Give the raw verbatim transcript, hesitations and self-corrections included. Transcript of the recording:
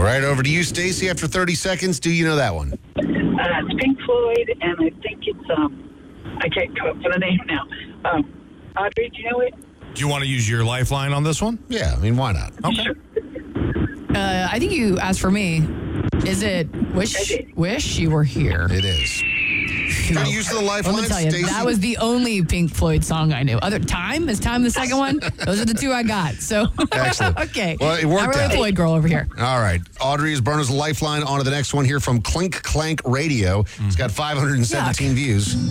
right, over to you, Stacy. After thirty seconds, do you know that one? Uh, it's Pink Floyd, and I think it's, um, I can't come up with the name now. Um, Audrey, do you know it? Do you want to use your lifeline on this one? Yeah, I mean, why not? Okay. Sure. Uh, I think you asked for me. Is it Wish Wish You Were Here? It is. Trying to use the lifeline, Let me tell you, Stacey? that was the only Pink Floyd song I knew. Other Time is Time the second one. Those are the two I got. So Excellent. okay. Well, it worked I'm really out. a Floyd girl over here. All right. Audrey is Berna's lifeline. On to the next one here from Clink Clank Radio. It's got five hundred seventeen Yuck. views.